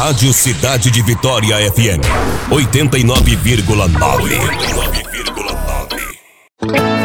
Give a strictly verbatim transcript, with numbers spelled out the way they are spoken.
Rádio Cidade de Vitória F M oitenta e nove vírgula nove.